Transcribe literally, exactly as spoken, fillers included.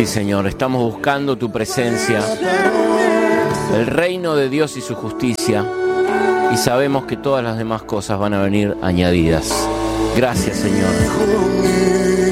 Sí, Señor, estamos buscando tu presencia, el reino de Dios y su justicia, y sabemos que todas las demás cosas van a venir añadidas. Gracias, Señor.